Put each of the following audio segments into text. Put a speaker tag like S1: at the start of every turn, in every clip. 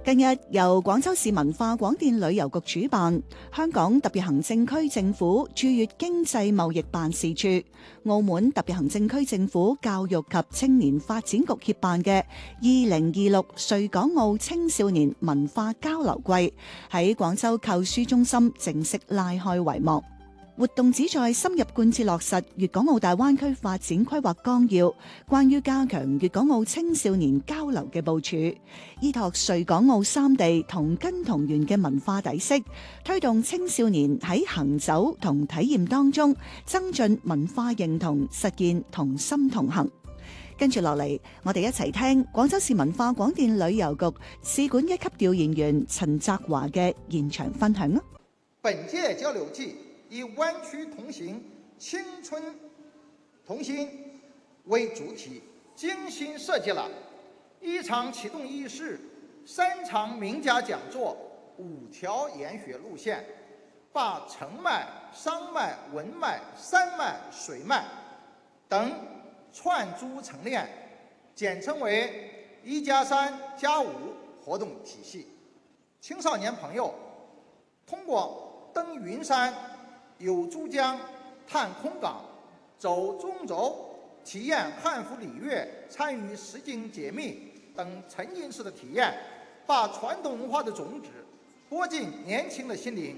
S1: 近日由廣州市文化廣電旅遊局主辦，香港特別行政區政府駐粵經濟貿易辦事處、澳門特別行政區政府教育及青年發展局協辦嘅2026穗港澳青少年文化交流季喺廣州購書中心正式拉開帷幕。活動旨在深入貫徹落實粵港澳大灣區發展規劃綱要關於加強粵港澳青少年交流嘅部署，依託穗港澳三地同根同源嘅文化底色，推動青少年喺行走同體驗當中增進文化認同，實現同心同行。跟住落嚟，我哋一齊聽廣州市文化廣電旅遊局試管一級調研員陳澤華嘅現場分享啊！
S2: 本屆交流季以灣區同行、青春同心為主題，精心設計了1場啟動儀式、3場名家講座、5條研學路線，把城脈、商脈、文脈、山脈、水脈等串珠成鏈，簡稱為1+3+5活動體系。青少年朋友通過登雲山、遊珠江、探空港、走中軸、體驗漢服禮樂、參與實景解密等沉浸式的體驗，把傳統文化的種子播進年輕的心靈。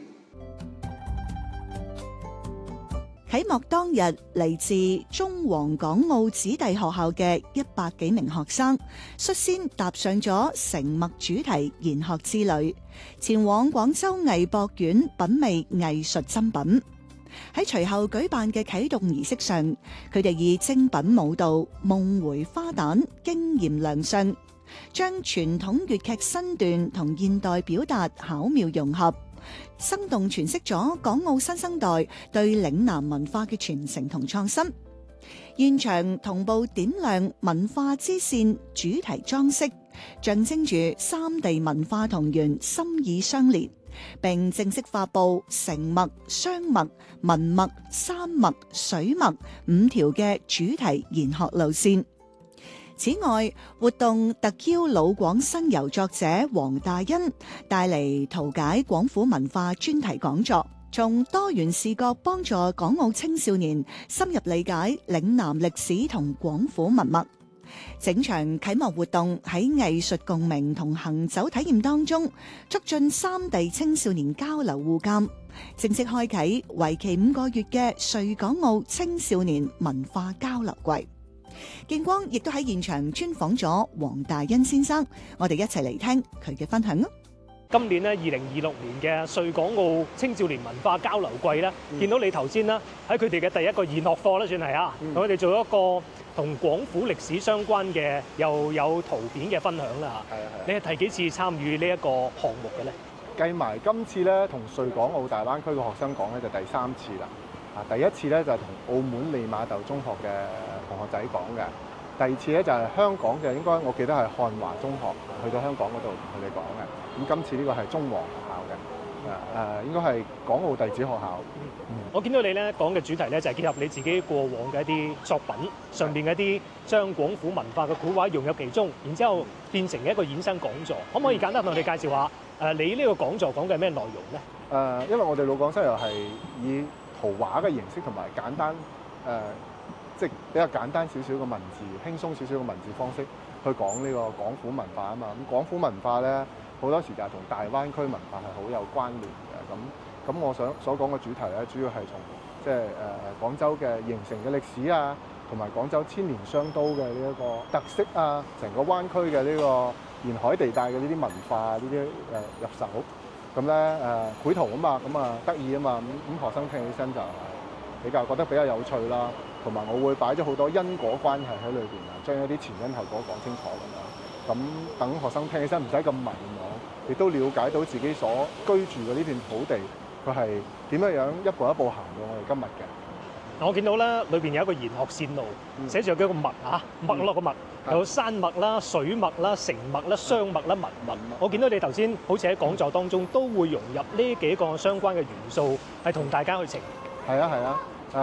S1: 啟幕當日，嚟自中皇港澳子弟學校嘅100幾名學生，率先踏上咗成墨主題研學之旅，前往廣州藝博院品味藝術珍品。喺隨後舉辦嘅啟動儀式上，佢哋以精品舞蹈、夢回花旦、驚豔亮相，將傳統粵劇身段同現代表達巧妙融合，生動詮釋咗港澳新生代對嶺南文化嘅傳承同創新。現場同步點亮文化之線主題裝飾，象徵住三地文化同源、心意相連，並正式發佈成墨、雙墨、文墨、山墨、水墨5條嘅主題研學路線。此外，活動特邀老廣新遊作者黃大欣帶嚟圖解廣府文化專題講座，從多元視角幫助港澳青少年深入理解嶺南歷史同廣府文物。整場啟幕活動喺藝術共鳴同行走體驗當中，促進三地青少年交流互鑑，正式開啟為期5個月嘅穗港澳青少年文化交流季。見光亦都喺現場專訪咗黃大欣先生，我哋一齊嚟聽佢嘅分享啊！
S3: 今年咧2026年嘅穗港澳青少年文化交流季咧，見到你頭先啦，喺佢哋嘅第一個研學課咧，算係啊，同佢哋做一個同廣府歷史相關嘅又有圖片嘅分享啦。係啊係。你係第幾次參與呢一個項目嘅咧？計埋今次咧，同穗港澳大灣區嘅學生講咧，就第3次啦。第一次咧就係同澳門利馬竇中學嘅同學仔講嘅，第2次咧就係香港嘅，應該我記得係漢華中學去到香港嗰度同佢哋講嘅。咁今次呢個係中皇學校嘅，應該係港澳弟子學校。我見到你咧講嘅主題咧就係結合你自己過往嘅一啲作品上邊嘅一啲將廣府文化嘅古畫融入其中，然之後變成一個衍生講座。可唔可以簡單同我哋介紹下你呢個講座講嘅係咩內容咧？因為我哋老廣西遊係以圖畫嘅形式同埋簡單即係比較簡單少少嘅文字，輕鬆少少嘅文字方式去講呢個廣府文化啊嘛。咁廣府文化咧好多時就係同大灣區文化係好有關聯嘅。咁我所講嘅主題咧，主要係從即係廣州嘅形成嘅歷史啊，同埋廣州千年商都嘅呢一個特色啊，成個灣區嘅呢個沿海地帶嘅呢啲文化呢啲入手。咁咧繪圖啊嘛，咁啊得意啊嘛，咁學生聽起身就係覺得比較有趣啦。同埋我會擺咗好多因果關係喺裏邊啊，將一啲前因後果講清楚咁樣。咁等學生聽起身唔使咁迷茫，亦都了解到自己所居住嘅呢段土地，佢係點樣一步一步行到我哋今日嘅。我見到咧裏邊有一個研學線路，寫住有幾個墨啊，墨落個墨，有山墨啦、水墨啦、成墨啦、雙墨啦、文墨。我見到你頭先好似喺講座當中都會融入呢幾個相關嘅元素，係同大家去呈。係啊係啊。